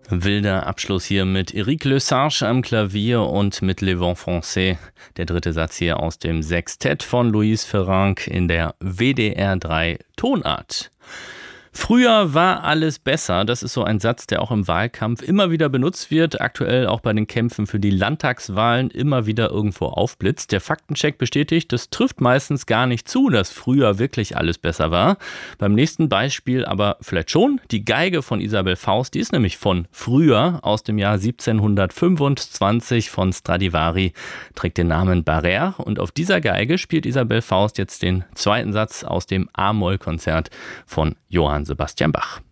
Wilder Abschluss hier mit Eric Lesage am Klavier und mit Le Vent Français. Der dritte Satz hier aus dem Sextett von Louise Ferranc in der WDR 3 Tonart. Früher war alles besser. Das ist so ein Satz, der auch im Wahlkampf immer wieder benutzt wird. Aktuell auch bei den Kämpfen für die Landtagswahlen immer wieder irgendwo aufblitzt. Der Faktencheck bestätigt, das trifft meistens gar nicht zu, dass früher wirklich alles besser war. Beim nächsten Beispiel aber vielleicht schon. Die Geige von Isabel Faust, die ist nämlich von früher, aus dem Jahr 1725 von Stradivari, trägt den Namen Barrère. Und auf dieser Geige spielt Isabel Faust jetzt den zweiten Satz aus dem A-Moll-Konzert von Johann Sebastian Bach.